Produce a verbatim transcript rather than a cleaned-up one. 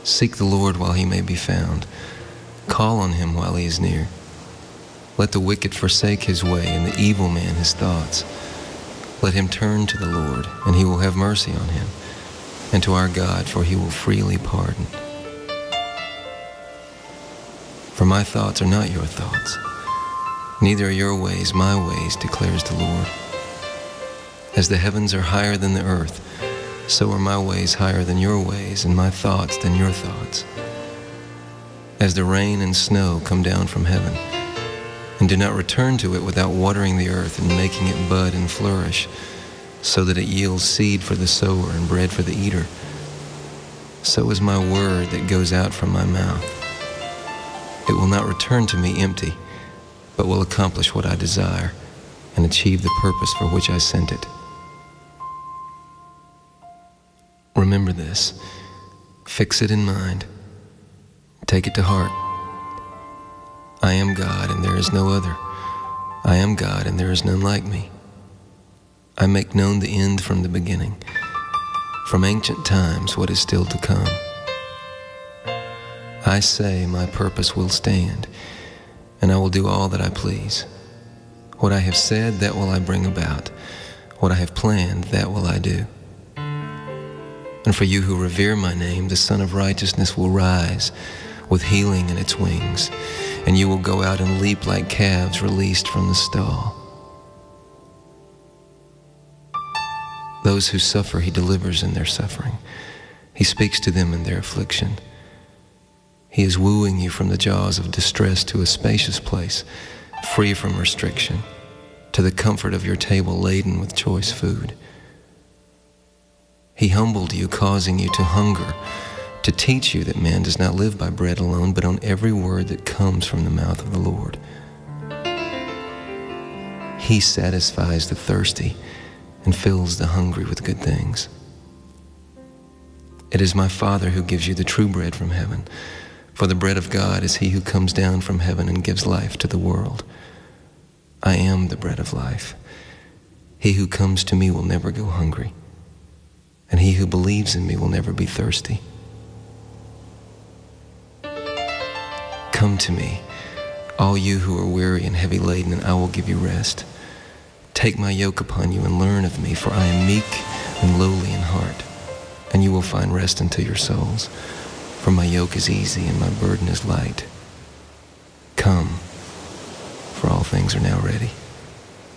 Seek the Lord while he may be found. Call on him while he is near. Let the wicked forsake his way, and the evil man his thoughts. Let him turn to the Lord, and he will have mercy on him, and to our God, for he will freely pardon. For my thoughts are not your thoughts, neither are your ways my ways, declares the Lord. As the heavens are higher than the earth, so are my ways higher than your ways, and my thoughts than your thoughts. As the rain and snow come down from heaven, and do not return to it without watering the earth and making it bud and flourish, so that it yields seed for the sower and bread for the eater, so is my word that goes out from my mouth. It will not return to me empty, but will accomplish what I desire and achieve the purpose for which I sent it. Remember this. Fix it in mind. Take it to heart. I am God, and there is no other. I am God, and there is none like me. I make known the end from the beginning, from ancient times what is still to come. I say my purpose will stand, and I will do all that I please. What I have said, that will I bring about. What I have planned, that will I do. And for you who revere my name, the Son of Righteousness will rise with healing in its wings, and you will go out and leap like calves released from the stall. Those who suffer, he delivers in their suffering. He speaks to them in their affliction. He is wooing you from the jaws of distress to a spacious place, free from restriction, to the comfort of your table laden with choice food. He humbled you, causing you to hunger, to teach you that man does not live by bread alone, but on every word that comes from the mouth of the Lord. He satisfies the thirsty and fills the hungry with good things. It is my Father who gives you the true bread from heaven, for the bread of God is he who comes down from heaven and gives life to the world. I am the bread of life. He who comes to me will never go hungry, and he who believes in me will never be thirsty. Come to me, all you who are weary and heavy laden, and I will give you rest. Take my yoke upon you and learn of me, for I am meek and lowly in heart, and you will find rest unto your souls. For my yoke is easy and my burden is light. Come, for all things are now ready.